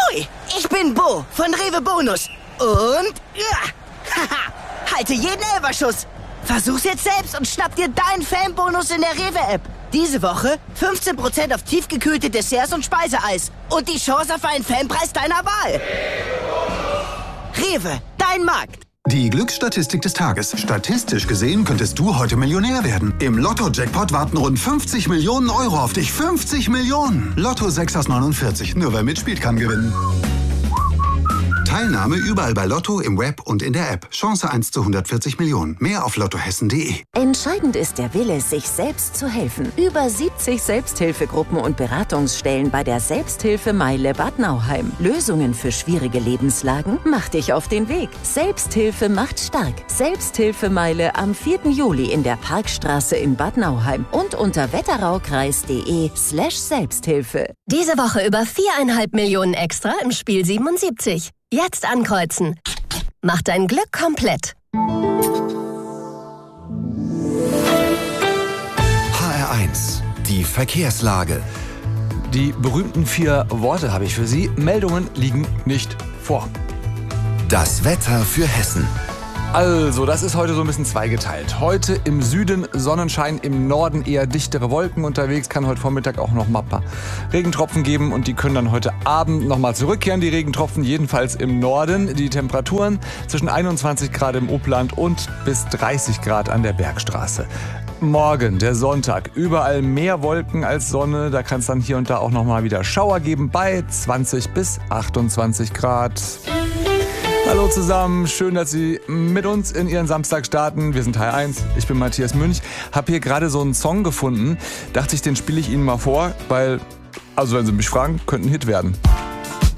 Hui, ich bin Bo von Rewe Bonus. Und halte jeden Elferschuss. Versuch's jetzt selbst und schnapp dir deinen Fanbonus in der Rewe-App. Diese Woche 15% auf tiefgekühlte Desserts und Speiseeis. Und die Chance auf einen Fanpreis deiner Wahl. Rewe, dein Markt. Die Glücksstatistik des Tages. Statistisch gesehen könntest du heute Millionär werden. Im Lotto-Jackpot warten rund 50 Millionen Euro auf dich. 50 Millionen! Lotto 6 aus 49. Nur wer mitspielt, kann gewinnen. Teilnahme überall bei Lotto, im Web und in der App. Chance 1 zu 140 Millionen. Mehr auf lottohessen.de. Entscheidend ist der Wille, sich selbst zu helfen. Über 70 Selbsthilfegruppen und Beratungsstellen bei der Selbsthilfe Meile Bad Nauheim. Lösungen für schwierige Lebenslagen? Mach dich auf den Weg. Selbsthilfe macht stark. Selbsthilfe Meile am 4. Juli in der Parkstraße in Bad Nauheim und unter wetteraukreis.de/Selbsthilfe. Diese Woche über 4,5 Millionen extra im Spiel 77. Jetzt ankreuzen. Mach dein Glück komplett. HR1, die Verkehrslage. Die berühmten 4 Worte habe ich für Sie. Meldungen liegen nicht vor. Das Wetter für Hessen. Also, das ist heute so ein bisschen zweigeteilt. Heute im Süden Sonnenschein, im Norden eher dichtere Wolken unterwegs. Kann heute Vormittag auch noch mal ein paar Regentropfen geben und die können dann heute Abend noch mal zurückkehren. Die Regentropfen jedenfalls im Norden. Die Temperaturen zwischen 21 Grad im Upland und bis 30 Grad an der Bergstraße. Morgen, der Sonntag, überall mehr Wolken als Sonne. Da kann es dann hier und da auch noch mal wieder Schauer geben bei 20 bis 28 Grad. Hallo zusammen, schön, dass Sie mit uns in Ihren Samstag starten. Wir sind HR1, ich bin Matthias Münch. Hab hier gerade so einen Song gefunden. Dachte ich, den spiele ich Ihnen mal vor, weil, also wenn Sie mich fragen, könnte ein Hit werden.